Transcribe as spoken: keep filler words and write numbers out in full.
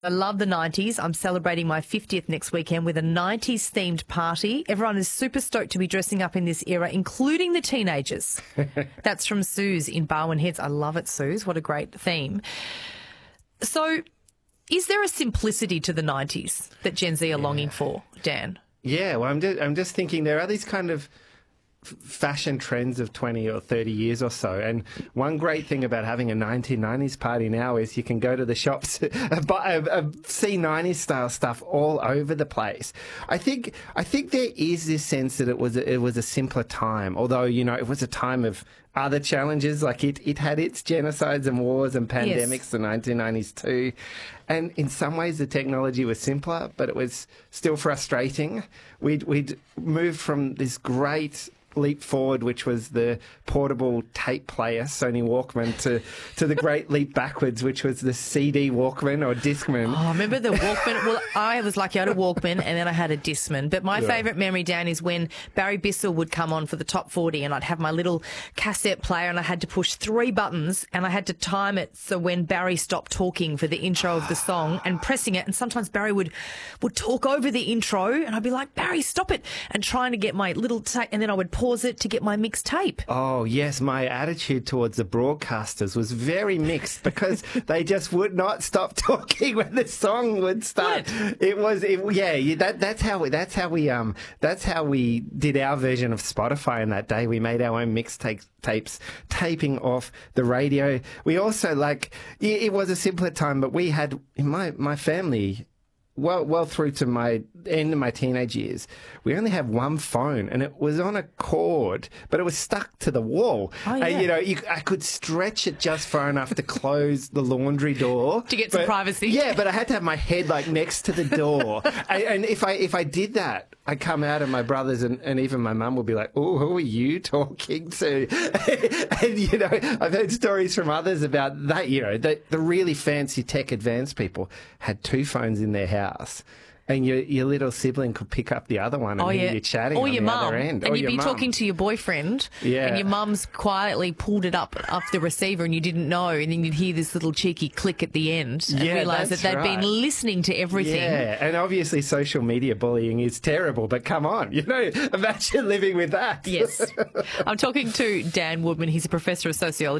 I love the nineties. I'm celebrating my fiftieth next weekend with a nineties themed party. Everyone is super stoked to be dressing up in this era, including the teenagers. That's from Suze in Barwon Heads. I love it, Suze. What a great theme. So is there a simplicity to the nineties that Gen Z are yeah. longing for, Dan? Yeah, well, I'm just, I'm just thinking there are these kind of fashion trends of twenty or thirty years or so, and one great thing about having a nineteen nineties party now is you can go to the shops buy, uh, see nineties style stuff all over the place. I think I think there is this sense that it was a, it was a simpler time, although you know it was a time of other challenges, like it, it had its genocides and wars and pandemics, yes. the nineteen nineties too. And in some ways the technology was simpler, but it was still frustrating. We'd, we'd moved from this great leap forward, which was the portable tape player, Sony Walkman, to, to the great leap backwards, which was the C D Walkman or Discman. Oh, remember the Walkman? Well, I was lucky I had a Walkman and then I had a Discman. But my yeah. favourite memory, Dan, is when Barry Bissell would come on for the top forty and I'd have my little cassette player and I had to push three buttons and I had to time it so when Barry stopped talking for the intro of the song and pressing it, and sometimes Barry would, would talk over the intro and I'd be like, Barry, stop it, and trying to get my little tape, and then I would pause it to get my mixed tape. Oh, yes. My attitude towards the broadcasters was very mixed because they just would not stop talking when the song would start. What? It was, it, yeah, that, that's how we, that's how we, um, that's how we did our version of Spotify in that day. We made our own mixtape tapes, taping off the radio. We also, like, it, it was a simpler time, but we had, in my, my family, Well, well through to my end of my teenage years, we only had one phone, and it was on a cord, but it was stuck to the wall. Oh, yeah. And, you know, you, I could stretch it just far enough to close the laundry door to get but, some privacy. Yeah, but I had to have my head like next to the door, and, and if I if I did that, I come out and my brothers and, and even my mum would be like, "Oh, who are you talking to?" And you know, I've heard stories from others about that. You know, the the really fancy tech advanced people had two phones in their house. And your your little sibling could pick up the other one and oh, hear yeah. you chatting or on your the mum. other end. And or you'd your be mum. talking to your boyfriend, yeah. and your mum's quietly pulled it up up the receiver and you didn't know, and then you'd hear this little cheeky click at the end and yeah, realise that they'd right. been listening to everything. Yeah, and obviously social media bullying is terrible, but come on, you know, imagine living with that. Yes. I'm talking to Dan Woodman. He's a professor of sociology.